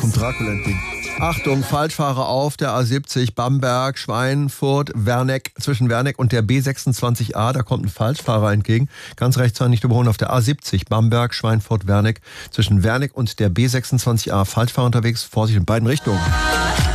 kommt Dracula entgegen. Achtung, Falschfahrer auf der A70 Bamberg, Schweinfurt, Werneck, zwischen Werneck und der B26a, da kommt ein Falschfahrer entgegen. Ganz rechts nicht überholen auf der A70 Bamberg, Schweinfurt, Werneck, zwischen Werneck und der B26a. Falschfahrer unterwegs, Vorsicht in beiden Richtungen.